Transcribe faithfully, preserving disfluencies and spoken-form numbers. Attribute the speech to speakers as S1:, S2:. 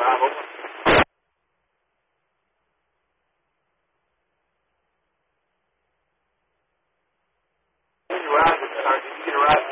S1: When you ride with the car, did you get a ride